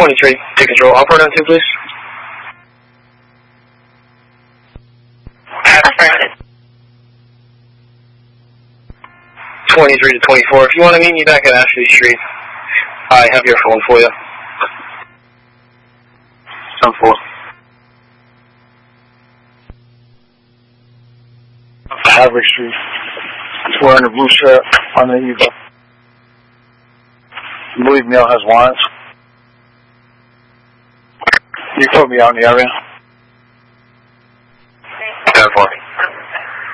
23, take control. Operator on 2, please. Affirmative. 23 to 24. If you want to meet me back at Ashley Street, I have your phone for you. 10-4. Havoc Street. It's wearing a blue shirt on the Eva. I believe Neil has warrants. You put me out in the area.